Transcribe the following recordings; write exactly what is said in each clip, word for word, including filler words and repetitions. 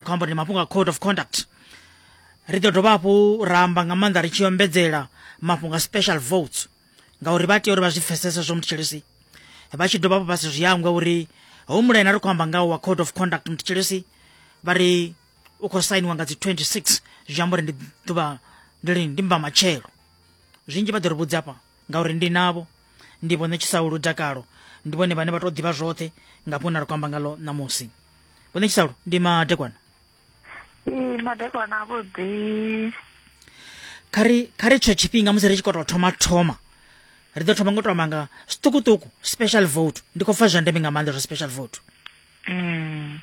khou amba ndi mafhungo a code of conduct. Ri ḓo dovha hafhu ra amba nga maanḓa ri tshi ombedzela mafhungo a special votes ngauri vha tea uri vha zwi pfesese zwo mutshilisi vha tshi dovha hafhu vha si zwi hangwe uri hoyu mulayo ri khou amba ngawo wa code of conduct mutshilisi vha ri u khou sainiwa nga dzi twenty-six zwi amba uri ndi ḓuvha ndi lini ndi mba matshelo. Zwinzhi vha ḓo ri vhudza hafha ngauri ndi navho ndi vhone Tshisaulu Dakalo ndi vhone vhane vha tou ḓivha zwoṱhe nga hafho na ri khou amba ngalo ṋamusi. Vhone Tshisaulu ndi madekwana. Ee, madekwana avhuḓi. Khari khari tsho tshifhinga musi ri tshi khou tou thoma thoma ri ḓo thoma ngo tou amba nga zwiṱukuṱuku special vote. Ndi khou pfa zwa ndeme nga maanḓa zwa special vote. Mm.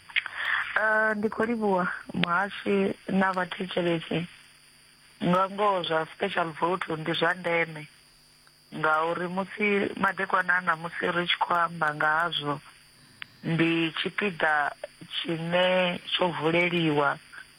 Uh, ndi khou livhuwa muhashi na vhathetshelesi nga ngoho zwa special vote ndi zwa ndeme ngauri musi madekwana na musi ri tshi khou amba nga hazwo ndi tshipiḓa tshine tsho vuleliwa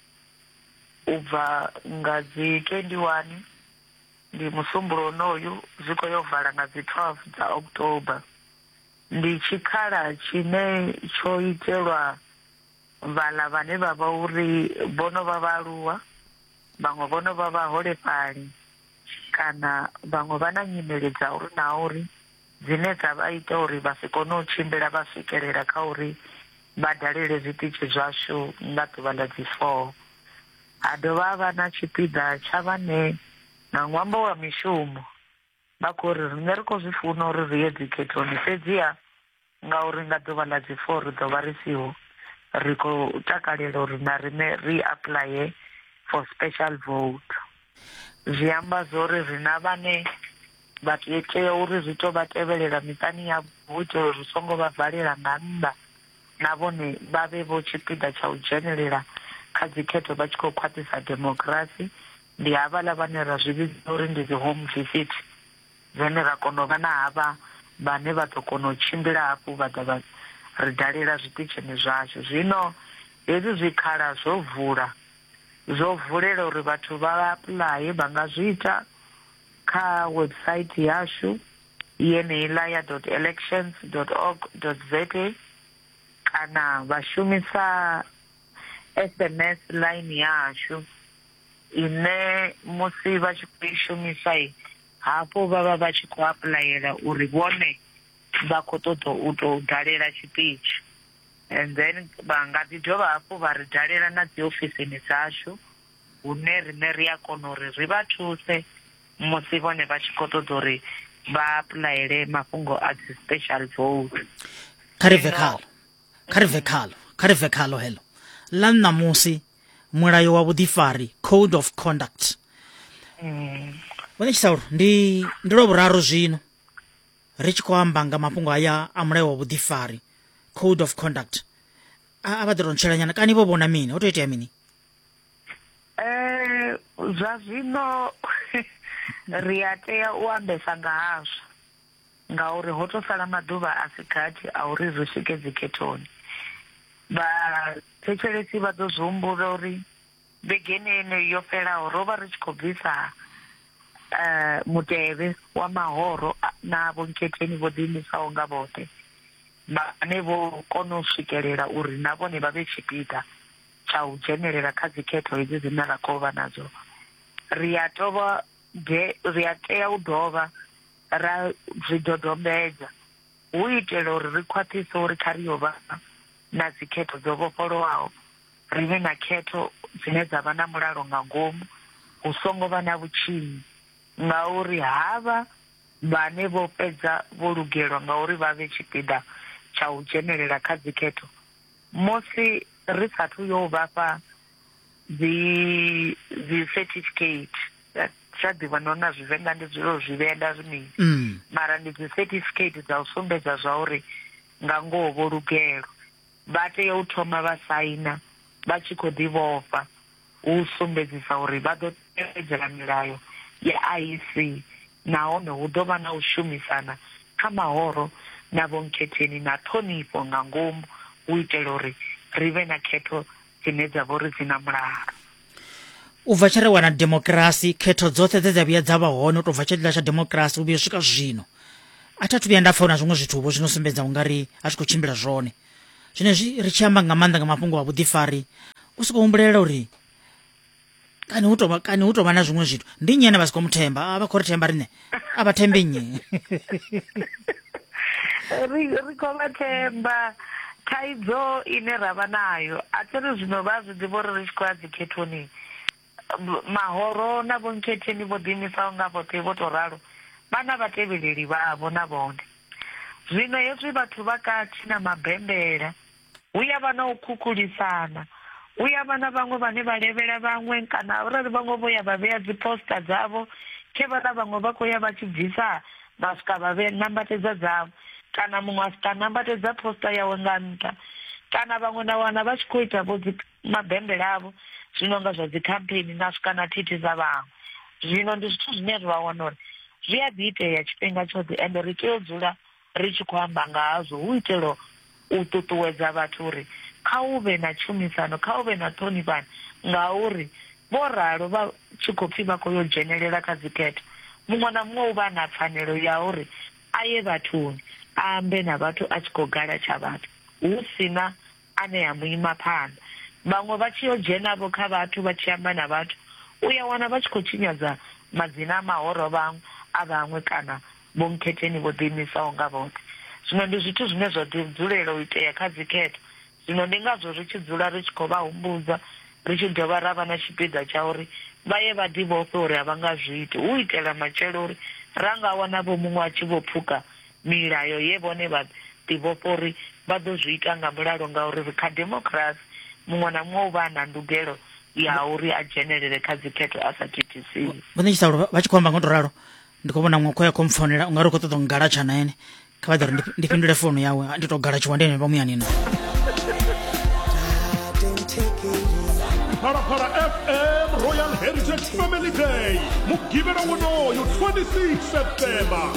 u bva nga dzi twenty-one ndi musumbulo onoyu zwi khou yo vala nga dzi twelve dza October. Ndi tshikhala tshine tsho itelwa vhala vhane vha vha uri vhono vha vhaaluwa, vhaṅwe vhono vha vhaholefhali kana vhaṅwe vha na nyimele dza uri na uri dzine dza vha ita uri vha si kone u tshimbila vha swikelela kha uri vha dalele zwiṱitshi zwashu nga ḓuvha ḽa dzi four. Ha dovha ha vha na tshipiḓa tsha vhane na ṅwambo wa mishumo vha khou ri riṋe ri khou zwi funa uri ri ye dzikhethoni fhedziha ngauri nga ḓuvha ḽa dzi four ri ḓo vha ri siho ri khou takalela uri na riṋe ri apply for special vote. Zwi amba zwori ri na vhane vha tea uri zwi tou vha tevhelela miṱani yavho u itela uri songo vha valela nga nnḓa na vhone vha vhe vho tshipiḓa tsha u dzhenelela kha dzikhetho vha tshi khou khwaṱhisa democracy. Ndi havhaḽa vhane ra zwi vhidza uri ndi dzi home visit dzine ra kona u vha na havha vhane vha ḓo kona u tshimbila hafhu vha ḓa vha ri dalela zwiṱitshini zwashu. Zwino hezwi zwikhala zwo vula zwo vulela uri vhathu vha apply vha nga zwi ita kha website yashu yeneiḽa ya dot elections dot org dot za kana vha shumisa S M S line yashu ine musi vha tshi khou i shumisa hafho vha vha vha tshi khou applyela uri vhone vha khou ṱoḓa u tou dalela tshiṱitshi. And then vha nga ḓi dovha hafhu vha ri dalela na dzi ofisini dzashu hune riṋe ri a kona uri ri vha thuse musi vhone vha tshi khou ṱoḓa uri vha applyele mafhungo a dzi special vote. Kha ri bve khalo kha ri bve khalo kha ri bve khalo heḽo ḽa ṋamusi mulayo wa vhuḓifari code of conduct. Vhone Tshisaulu ndi ndi lwa vhuraru zwino ri tshi khou amba nga mafhungo haya a mulayo wa vhuḓifari code of conduct. A vha ḓo tou ntshela nyana kani vho vhona mini ho tou itea mini? Eh, zwa zwino ri a tea u ambesa nga hazwo ngauri ho tou sala maḓuvha a si gathi a uri ri swike dzikhethoni. Vhathetshelesi vha ḓo zwi humbula uri vhegeni yeneyo yo fhelaho ro vha ri tshi khou bvisa mutevhe wa mahoro na vhonketheni vho ḓiimisaho nga vhoṱhe vhane vho kona u swikelela uri na vhone vha vhe tshipiḓa tsha u dzhenelela kha dzikhetho hedzi dzine ra khou vha nadzo. Ri a tovha ri a tea u dovha ra zwidodombedza hu itela uri ri khwaṱhise uri kha ri yo vha na dzikhetho dzo vhofholowaho, ri vhe na khetho dzine dza vha na mulalo nga ngomu hu songo vha na vhutshinyi ngauri havha vhane vho fhedza vho lugelwa ngauri vha vhe tshipiḓa tsha u dzhenelela kha dzikhetho musi ri sathu yo vhafha dzi dzi certificate tsha ḓivha no na zwivenḓa ndi zwilo zwivenda zwimini mara ndi dzi certificate dza u sumbedza zwa uri nga ngoho vho lugelwa vha tea u thoma vha saina vha tshi khou ḓi vhofha u sumbedzisa uri vha ḓo tevhedzela milayo ya I E C nahone hu ḓo vha na u shumisana kha mahoro na vhonketheni na ṱhonifho nga ngomu u itela uri ri vhe na khetho dzine dza vha uri dzi na mulalo. U bva tshe ri wana demokirasi khetho dzoṱhe dze dza vhuya dza vha hone u tou bva tshiḽa tsha demokirasi u vhuya swika zwino a thi athu vhuya nda pfa na zwiṅwe zwithu vho zwino sumbedza u nga ri a tshi khou tshimbila zwone. Zwine ri tshi amba nga maanḓa nga mafhungo a vhuḓifari u soko humbulela uri kani hu tovha kani hu tovha na zwiṅwe zwithu ndi nnyi ane vha siko muthemba a vha khou ri themba riṋe a vha thembe nnyi ri ri khou vha themba. Thaidzo ine ra vha nayo a thi ri zwino vha zwi ḓivha uri ri tshi khou ya dzikhethoni mahoro na vho nkhetheni vho ḓiimisaho nga vhoṱhe vho to ralo vha na vhatevheleli vhavho na vhone. Zwino hezwi vhathu vha kati na mabembela hu ya vha na u khukhulisana, hu ya vha na vhaṅwe vhane vha levhela vhaṅwe kana arali vhaṅwe vho ya vha vhea dzi poster dzavho khe vha na vhaṅwe vha khou ya vha tshi bvisa vha swika vha vhe nambatedza dzavho kana muṅwe a swika nambatedza poster yawe nga nṱha kana vhaṅwe na wana vha tshi khou ita vho dzi mabembela avho zwino nga zwa dzi campaign na swika na thithiza vhaṅwe. Zwino ndi zwithu zwine ri vha wana uri zwi a ḓi itea tshifhinga tshoṱhe ende ri tea u dzula ri tshi khou amba nga hazwo hu itela u ṱuṱuwedza vhathu uri kha u vhe na tshumisano, kha u vhe na ṱhonifhano ngauri vho ralo vha tshi khou pfhi vha khou yo dzhenelela kha dzikhetho muṅwe na muṅwe u vha na pfanelo ya uri a ye vhathuni a ambe na vhathu a tshi khou gala tsha vhathu hu sina ane ya muima phanḓa. Vhaṅwe vha tshi yo dzhenavho kha vhathu vha tshi amba na vhathu u ya wana vha tshi khou tshinyadza madzina a mahoro vhaṅwe a vhaṅwe kana vho nkhetheni vho ḓiimisaho nga vhoṱhe. Zwino ndi zwithu zwine zwa ḓi dzulela u itea kha dzikhetho. Zwino ndi ngazwo ri tshi dzula ri tshi khou vha humbudza ri tshi dovha ra vha na tshipiḓa tsha uri vha ye vha ḓivhofhe uri a vha nga zwi iti hu itela matshelo uri ra nga wana vho muṅwe a tshi vho pfuka milayo ye vhone vha ḓivhofha uri vha ḓo zwi ita nga mulalo ngauri ri kha democracy muṅwe na muṅwe u vha na ndugelo ya uri a dzhenelele kha dzikhetho a sa thithisiwi. Vhone tshisalo vha tshi khou amba nga u to ralo ndi khou vhona muṅwe khou ya khou mpfonela ungari u khou ṱoḓa u ngalatsha na ene kha vha ḓo ri ndi fhindule founu yawe ndi to galatshiwa ndi ene vha muyani na Phalaphala F M Royal Heritage Family Day mugivela wonoyo twenty-six September